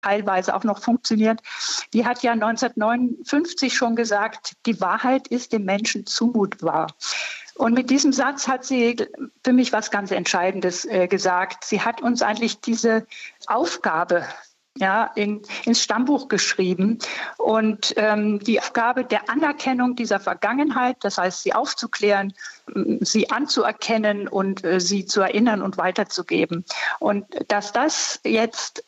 teilweise auch noch funktioniert, die hat ja 1959 schon gesagt, die Wahrheit ist dem Menschen zumutbar. Und mit diesem Satz hat sie für mich was ganz Entscheidendes gesagt. Sie hat uns eigentlich diese Aufgabe ins Stammbuch geschrieben und die Aufgabe der Anerkennung dieser Vergangenheit, das heißt, sie aufzuklären, sie anzuerkennen und sie zu erinnern und weiterzugeben. Und dass das jetzt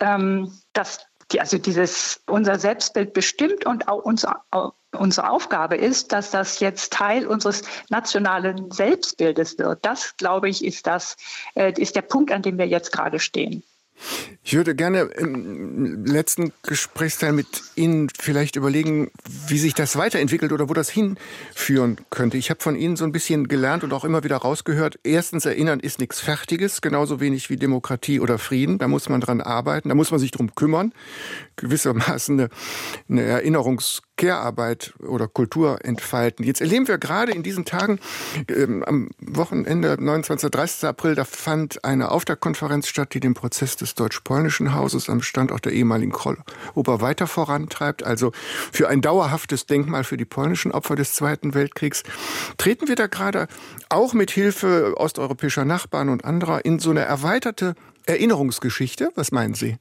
unser Selbstbild bestimmt und auch unsere Aufgabe ist, dass das jetzt Teil unseres nationalen Selbstbildes wird. Das, glaube ich, ist der Punkt, an dem wir jetzt gerade stehen. Ich würde gerne im letzten Gesprächsteil mit Ihnen vielleicht überlegen, wie sich das weiterentwickelt oder wo das hinführen könnte. Ich habe von Ihnen so ein bisschen gelernt und auch immer wieder rausgehört, erstens, Erinnern ist nichts Fertiges, genauso wenig wie Demokratie oder Frieden. Da muss man dran arbeiten, da muss man sich drum kümmern. Gewissermaßen eine Erinnerungskehrarbeit oder Kultur entfalten. Jetzt erleben wir gerade in diesen Tagen, am Wochenende, 29. 30. April, da fand eine Auftaktkonferenz statt, die den Prozess des Deutsch-Polnischen Hauses am Standort der ehemaligen Krolloper weiter vorantreibt. Also für ein dauerhaftes Denkmal für die polnischen Opfer des Zweiten Weltkriegs. Treten wir da gerade auch mit Hilfe osteuropäischer Nachbarn und anderer in so eine erweiterte Erinnerungsgeschichte? Was meinen Sie?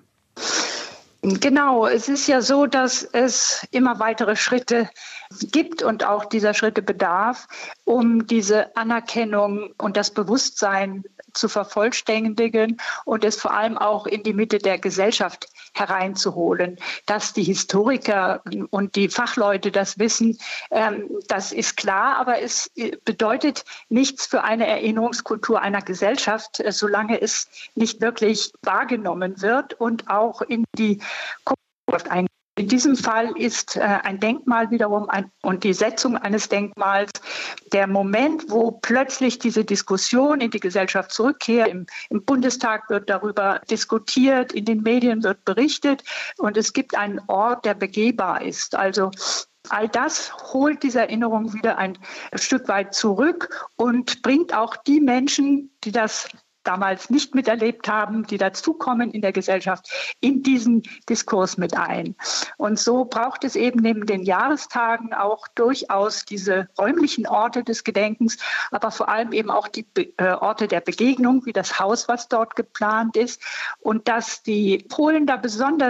Genau, es ist ja so, dass es immer weitere Schritte gibt und auch dieser Schritte bedarf, um diese Anerkennung und das Bewusstsein zu vervollständigen und es vor allem auch in die Mitte der Gesellschaft hereinzuholen. Dass die Historiker und die Fachleute das wissen, das ist klar, aber es bedeutet nichts für eine Erinnerungskultur einer Gesellschaft, solange es nicht wirklich wahrgenommen wird und auch in die Zukunft eingeht. In diesem Fall ist ein Denkmal wiederum und die Setzung eines Denkmals der Moment, wo plötzlich diese Diskussion in die Gesellschaft zurückkehrt. Im Bundestag wird darüber diskutiert, in den Medien wird berichtet und es gibt einen Ort, der begehbar ist. Also all das holt diese Erinnerung wieder ein Stück weit zurück und bringt auch die Menschen, die das damals nicht miterlebt haben, die dazukommen in der Gesellschaft, in diesen Diskurs mit ein. Und so braucht es eben neben den Jahrestagen auch durchaus diese räumlichen Orte des Gedenkens, aber vor allem eben auch die Orte der Begegnung, wie das Haus, was dort geplant ist. Und dass die Polen da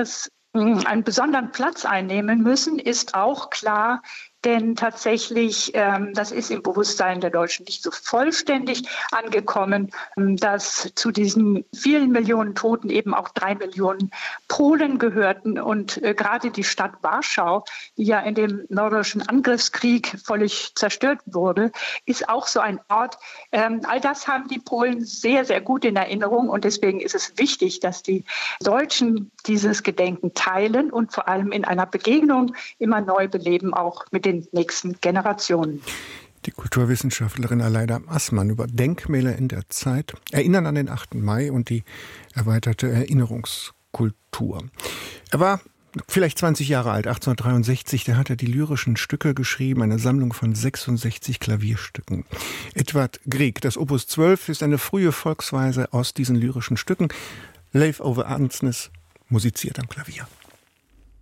einen besonderen Platz einnehmen müssen, ist auch klar. Denn tatsächlich, das ist im Bewusstsein der Deutschen nicht so vollständig angekommen, dass zu diesen vielen Millionen Toten eben auch 3 Millionen Polen gehörten. Und gerade die Stadt Warschau, die ja in dem Nordirischen Angriffskrieg völlig zerstört wurde, ist auch so ein Ort. All das haben die Polen sehr, sehr gut in Erinnerung. Und deswegen ist es wichtig, dass die Deutschen dieses Gedenken teilen und vor allem in einer Begegnung immer neu beleben, auch mit den nächsten Generationen. Die Kulturwissenschaftlerin Aleida Assmann über Denkmäler in der Zeit, Erinnern an den 8. Mai und die erweiterte Erinnerungskultur. Er war vielleicht 20 Jahre alt, 1863, da hat er die lyrischen Stücke geschrieben, eine Sammlung von 66 Klavierstücken. Edvard Grieg, das Opus 12 ist eine frühe Volksweise aus diesen lyrischen Stücken. Leif Ove Andsnes musiziert am Klavier.